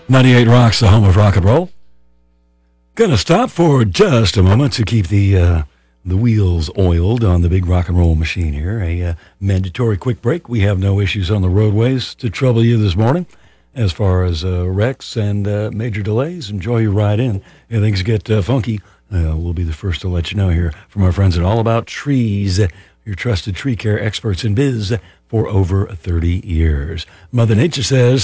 98 Rocks, the home of rock and roll. Gonna stop for just a moment to keep the wheels oiled on the big rock and roll machine here. A mandatory quick break. We have no issues on the roadways to trouble you this morning as far as wrecks and major delays. Enjoy your ride in. If things get funky, we'll be the first to let you know here from our friends at All About Trees, your trusted tree care experts in biz for over 30 years. Mother Nature says,